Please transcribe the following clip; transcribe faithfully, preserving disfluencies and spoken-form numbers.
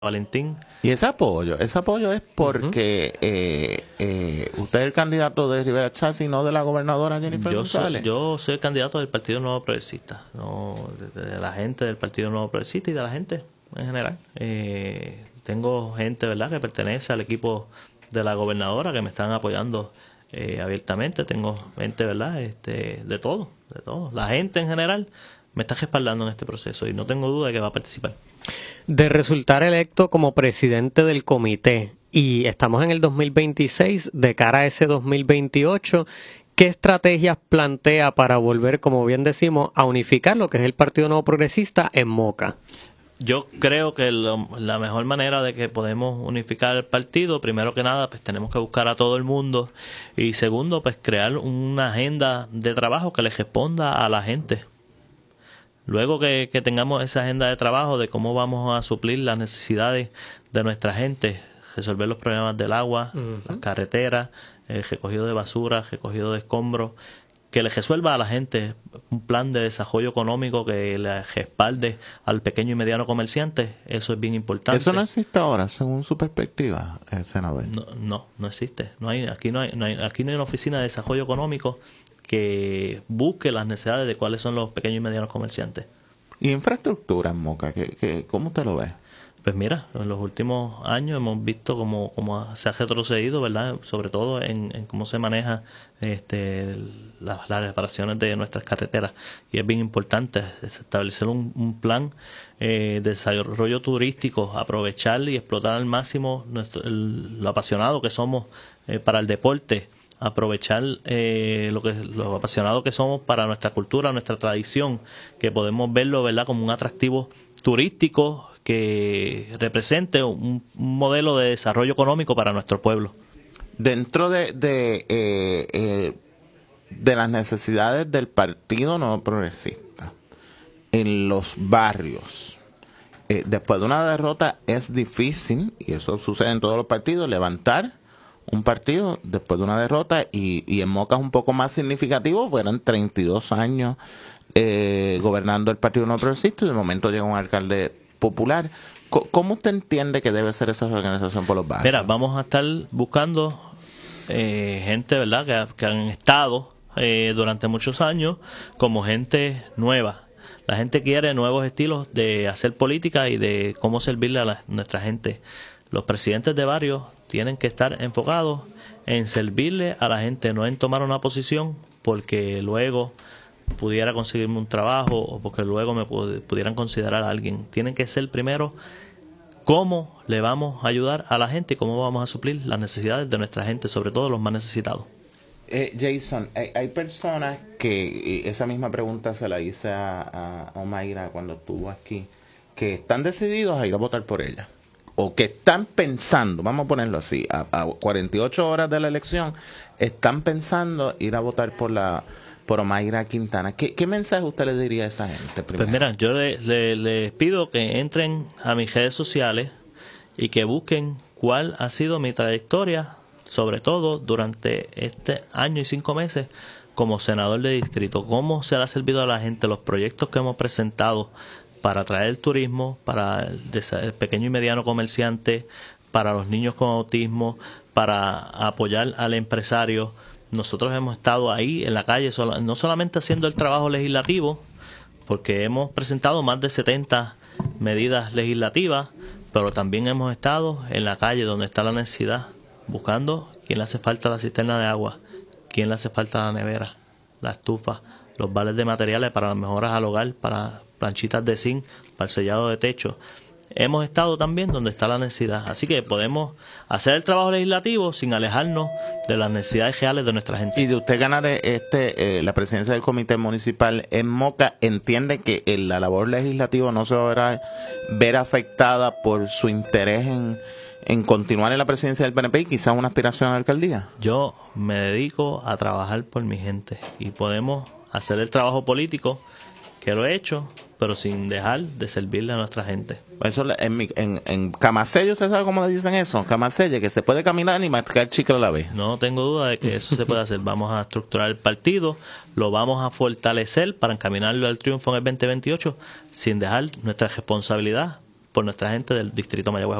Valentín. Y ese apoyo, ese apoyo es porque uh-huh. eh, eh, usted es el candidato de Rivera Chats y no de la gobernadora Jennifer yo González. Soy, yo soy el candidato del Partido Nuevo Progresista, no de, de la gente del Partido Nuevo Progresista y de la gente en general. Eh, tengo gente, ¿verdad?, que pertenece al equipo de la gobernadora que me están apoyando eh, abiertamente. Tengo gente, ¿verdad?, este, de todo, de todo. La gente en general me está respaldando en este proceso y no tengo duda de que va a participar. De resultar electo como presidente del comité, y estamos en el dos mil veintiséis, de cara a ese dos mil veintiocho, ¿qué estrategias plantea para volver, como bien decimos, a unificar lo que es el Partido Nuevo Progresista en Moca? Yo creo que lo, la mejor manera de que podemos unificar el partido, primero que nada, pues tenemos que buscar a todo el mundo, y segundo, pues crear una agenda de trabajo que le responda a la gente. Luego que, que tengamos esa agenda de trabajo de cómo vamos a suplir las necesidades de nuestra gente, resolver los problemas del agua, uh-huh. las carreteras, el recogido de basura, recogido de escombros, que le resuelva a la gente un plan de desarrollo económico que le respalde al pequeño y mediano comerciante, eso es bien importante. ¿Eso no existe ahora, según su perspectiva, eh, senador? No, no, no existe. No hay, aquí, no hay, no hay, aquí no hay una oficina de desarrollo económico que busque las necesidades de cuáles son los pequeños y medianos comerciantes. ¿Y infraestructura en Moca? ¿Qué, qué, ¿Cómo usted lo ve? Pues mira, en los últimos años hemos visto cómo, cómo se ha retrocedido, ¿verdad? Sobre todo en, en cómo se maneja este, las, las reparaciones de nuestras carreteras. Y es bien importante establecer un, un plan eh, de desarrollo turístico, aprovechar y explotar al máximo nuestro, el, lo apasionado que somos eh, para el deporte, aprovechar eh, lo que lo apasionado que somos para nuestra cultura, nuestra tradición, que podemos verlo, ¿verdad?, como un atractivo turístico que represente un, un modelo de desarrollo económico para nuestro pueblo. Dentro de de, eh, eh, de las necesidades del Partido Nuevo Progresista en los barrios, eh, después de una derrota es difícil, y eso sucede en todos los partidos, levantar un partido después de una derrota, y, y en Moca es un poco más significativo, fueron treinta y dos años eh, gobernando el Partido Nuevo Progresista y de momento llega un alcalde popular. ¿Cómo usted entiende que debe ser esa organización por los barrios? Mira, vamos a estar buscando eh, gente, ¿verdad?, que, que han estado eh, durante muchos años como gente nueva. La gente quiere nuevos estilos de hacer política y de cómo servirle a la, nuestra gente. Los presidentes de barrios tienen que estar enfocados en servirle a la gente, no en tomar una posición porque luego pudiera conseguirme un trabajo o porque luego me pudieran considerar a alguien. Tienen que ser primero cómo le vamos a ayudar a la gente y cómo vamos a suplir las necesidades de nuestra gente, sobre todo los más necesitados. Eh, Jason, hay, hay personas que, esa misma pregunta se la hice a, a, a Omaira cuando estuvo aquí, que están decididos a ir a votar por ella, o que están pensando, vamos a ponerlo así, a, a cuarenta y ocho horas de la elección, están pensando ir a votar por la por Omaira Quintana. ¿Qué, qué mensaje usted le diría a esa gente primero? Pues mira, yo les le, le pido que entren a mis redes sociales y que busquen cuál ha sido mi trayectoria, sobre todo durante este año y cinco meses como senador de distrito, cómo se le ha servido a la gente, los proyectos que hemos presentado para atraer el turismo, para el, el pequeño y mediano comerciante, para los niños con autismo, para apoyar al empresario. Nosotros hemos estado ahí en la calle, no solamente haciendo el trabajo legislativo, porque hemos presentado más de setenta medidas legislativas, pero también hemos estado en la calle donde está la necesidad, buscando quién le hace falta la cisterna de agua, quién le hace falta la nevera, la estufa, los vales de materiales para las mejoras al hogar, para planchitas de zinc, para el sellado de techo. Hemos estado también donde está la necesidad. Así que podemos hacer el trabajo legislativo sin alejarnos de las necesidades reales de nuestra gente. Y de usted ganar este eh, la presidencia del comité municipal en Moca, ¿entiende que eh, la labor legislativa no se va a ver afectada por su interés en, en continuar en la presidencia del P N P y quizás una aspiración a la alcaldía? Yo me dedico a trabajar por mi gente y podemos hacer el trabajo político, que lo he hecho, pero sin dejar de servirle a nuestra gente. Eso en, mi, en, en Camaselle, ¿usted sabe cómo le dicen eso? Camaselle, que se puede caminar y masticar chicle a la vez. No tengo duda de que eso se puede hacer. Vamos a estructurar el partido, lo vamos a fortalecer para encaminarlo al triunfo en el veinte veintiocho, sin dejar nuestra responsabilidad por nuestra gente del Distrito Mayagüez